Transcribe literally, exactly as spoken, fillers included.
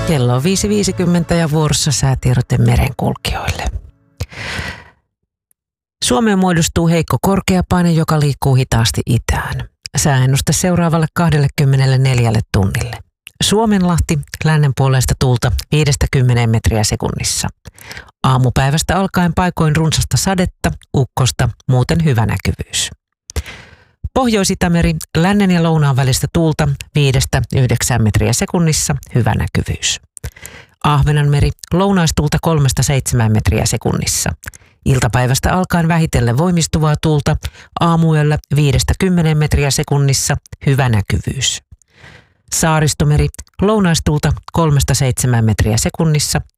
Kello on viisi viisikymmentä ja vuorossa säätiedote merenkulkijoille. Suomeen muodostuu heikko korkeapaine, joka liikkuu hitaasti itään. Sääennuste seuraavalle kaksikymmentäneljä tunnille. Suomenlahti, lännenpuoleista tuulta viidestä kymmeneen metriä sekunnissa. Aamupäivästä alkaen paikoin runsasta sadetta, ukkosta, muuten hyvä näkyvyys. Pohjois-Itämeri, lännen ja lounaan välistä tuulta viidestä yhdeksään metriä sekunnissa, hyvä näkyvyys. Ahvenanmeri, lounaistuulta kolmesta seitsemään metriä sekunnissa. Iltapäivästä alkaen vähitellen voimistuvaa tuulta, aamuyöllä viidestä kymmeneen metriä sekunnissa, hyvä näkyvyys. Saaristomeri, lounaistuulta kolmesta seitsemään metriä sekunnissa,